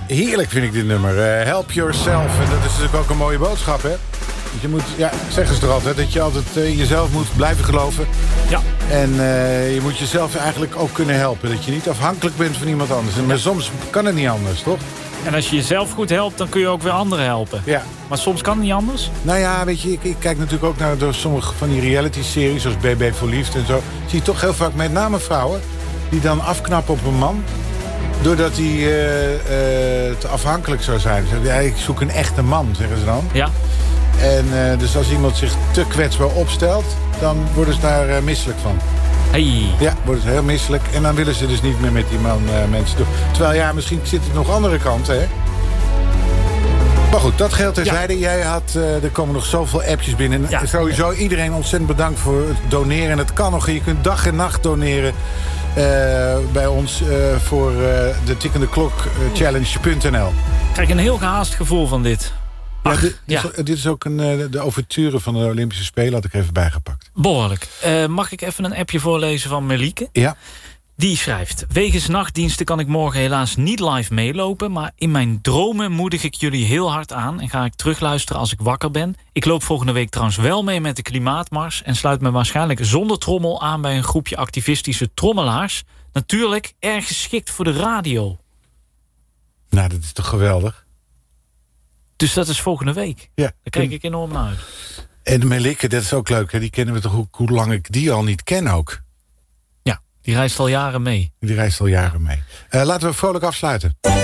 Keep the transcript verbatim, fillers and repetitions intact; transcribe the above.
Heerlijk vind ik dit nummer. Uh, help yourself. En dat is natuurlijk ook een mooie boodschap, hè? Je moet, ja, zeggen ze er altijd, dat je altijd uh, jezelf moet blijven geloven. Ja. En uh, je moet jezelf eigenlijk ook kunnen helpen. Dat je niet afhankelijk bent van iemand anders. En, maar ja. soms kan het niet anders, toch? En als je jezelf goed helpt, dan kun je ook weer anderen helpen. Ja. Maar soms kan het niet anders. Nou ja, weet je, ik, ik kijk natuurlijk ook naar door sommige van die reality-series, zoals B B voor Liefde en zo. Zie je toch heel vaak met name vrouwen die dan afknappen op een man, doordat hij uh, uh, te afhankelijk zou zijn. Ja, ik zoek een echte man, zeggen ze dan. Ja. En uh, dus als iemand zich te kwetsbaar opstelt, dan worden ze daar uh, misselijk van. Hey. Ja, worden ze heel misselijk. En dan willen ze dus niet meer met die man uh, mensen doen. Terwijl, ja, misschien zit het nog andere kanten, hè? Maar goed, dat geldt terzijde. Ja. Jij had, uh, er komen nog zoveel appjes binnen. Ja. Sowieso iedereen ontzettend bedankt voor het doneren. En het kan nog. Je kunt dag en nacht doneren uh, bij ons uh, voor uh, de tikkende klok uh, challenge punt n l. Ik krijg een heel gehaast gevoel van dit. Ja, Ach, dit, ja. Is, dit is ook een, uh, de overture van de Olympische Spelen. Had ik even bijgepakt. Behoorlijk. Uh, mag ik even een appje voorlezen van Melieke? Ja. Die schrijft: wegens nachtdiensten kan ik morgen helaas niet live meelopen, maar in mijn dromen moedig ik jullie heel hard aan en ga ik terugluisteren als ik wakker ben. Ik loop volgende week trouwens wel mee met de Klimaatmars en sluit me waarschijnlijk zonder trommel aan bij een groepje activistische trommelaars. Natuurlijk erg geschikt voor de radio. Nou, dat is toch geweldig? Dus dat is volgende week. Ja. Daar kijk ik enorm naar uit. En Melikke, dat is ook leuk, hè? Die kennen we toch hoe, hoe lang ik die al niet ken ook. Ja, die reist al jaren mee. Die reist al jaren mee. Uh, laten we vrolijk afsluiten.